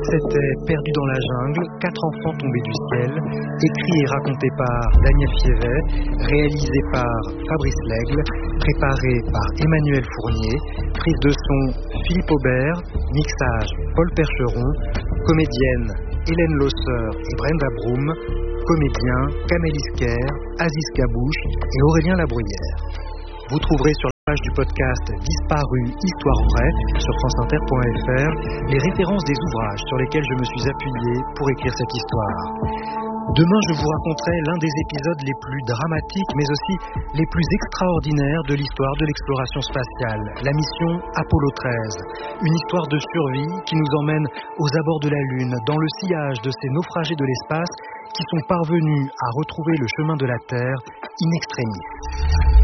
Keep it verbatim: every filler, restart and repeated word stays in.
C'était Perdu dans la jungle, quatre enfants tombés du ciel, écrit et raconté par Daniel Fievet, réalisé par Fabrice Lègle, préparé par Emmanuel Fournier, prise de son Philippe Aubert, mixage Paul Percheron, comédienne Hélène Losseur et Brenda Broom, comédiens Kamel Isker, Aziz Kabouche et Aurélien Labruyère. Vous trouverez sur la page du podcast Disparu, Histoire vraie sur franceinter point f r les références des ouvrages sur lesquels je me suis appuyé pour écrire cette histoire. Demain, je vous raconterai l'un des épisodes les plus dramatiques, mais aussi les plus extraordinaires de l'histoire de l'exploration spatiale, la mission Apollo treize. Une histoire de survie qui nous emmène aux abords de la Lune, dans le sillage de ces naufragés de l'espace qui sont parvenus à retrouver le chemin de la Terre in extremis.